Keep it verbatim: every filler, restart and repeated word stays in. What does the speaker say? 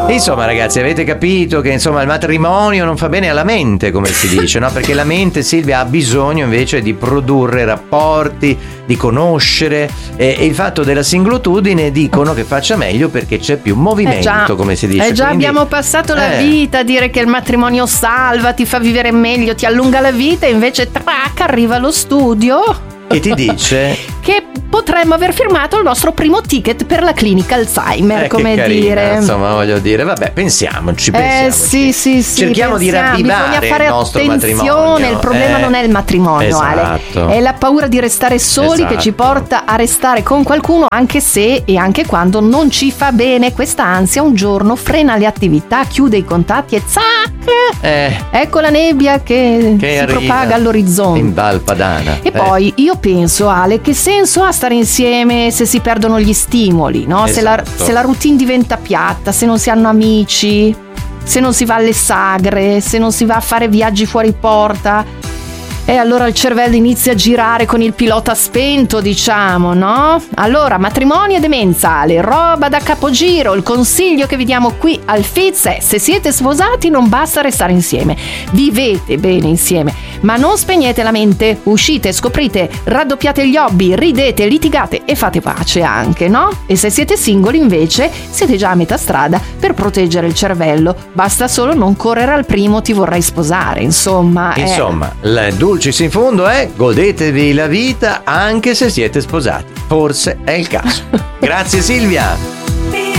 Insomma, ragazzi, avete capito che insomma il matrimonio non fa bene alla mente, come si dice, no? Perché la mente, Silvia, ha bisogno invece di produrre rapporti, di conoscere, e, e il fatto della singolitudine dicono che faccia meglio perché c'è più movimento, eh già, come si dice. Eh già, Quindi, abbiamo passato la eh. vita a dire che il matrimonio salva, ti fa vivere meglio, ti allunga la vita, e invece trac, arriva lo studio e ti dice che potremmo aver firmato il nostro primo ticket per la clinica Alzheimer, eh, come che carina, dire. insomma, voglio dire, vabbè, pensiamoci, Eh pensiamoci. sì, sì, sì. Cerchiamo di pensiamo, ravvivare bisogna fare il nostro attenzione, matrimonio. il problema eh, non è il matrimonio, esatto. Ale. È la paura di restare soli, Esatto. che ci porta a restare con qualcuno anche se e anche quando non ci fa bene. Questa ansia un giorno frena le attività, chiude i contatti e zac! Eh, Ecco la nebbia che, che si arriva propaga all'orizzonte. in Val Padana. E Eh. poi io penso, Ale, che senso ha stare insieme se si perdono gli stimoli, no? Se, la, Esatto. se la routine diventa piatta, se non si hanno amici, se non si va alle sagre, se non si va a fare viaggi fuori porta. E allora il cervello inizia a girare con il pilota spento, diciamo, no? Allora, matrimonio e demenza, Ale, roba da capogiro. Il consiglio che vi diamo qui al Fizz è: se siete sposati non basta restare insieme, vivete bene insieme, ma non spegnete la mente, uscite, scoprite, raddoppiate gli hobby, ridete, litigate e fate pace anche, no? E se siete singoli invece siete già a metà strada per proteggere il cervello, basta solo non correre al primo ti vorrei sposare, insomma. Insomma, il dulcis in fondo è: godetevi la vita anche se siete sposati. Forse è il caso. Grazie Silvia.